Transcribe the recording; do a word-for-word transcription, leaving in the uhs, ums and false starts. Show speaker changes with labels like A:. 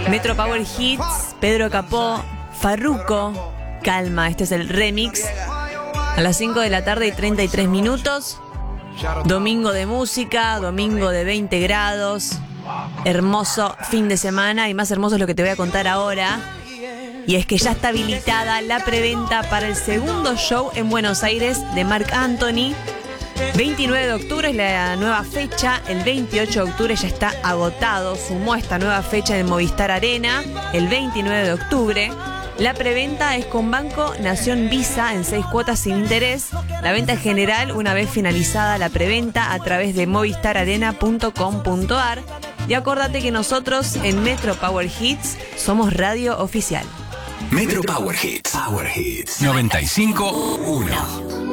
A: Metro Power Hits, Pedro Capó, Farruko, Calma, este es el remix. A las cinco de la tarde y treinta y tres minutos. Domingo de música, domingo de veinte grados. Hermoso fin de semana y más hermoso es lo que te voy a contar ahora. Y es que ya está habilitada la preventa para el segundo show en Buenos Aires de Marc Anthony. veintinueve de octubre es la nueva fecha, el veintiocho de octubre ya está agotado, sumó esta nueva fecha en el Movistar Arena, el veintinueve de octubre. La preventa es con Banco Nación Visa en seis cuotas sin interés. La venta es general una vez finalizada la preventa a través de movistar arena punto com punto ar. Y acordate que nosotros en Metro Power Hits somos radio oficial.
B: Metro Power Hits. Power Hits noventa y cinco punto uno.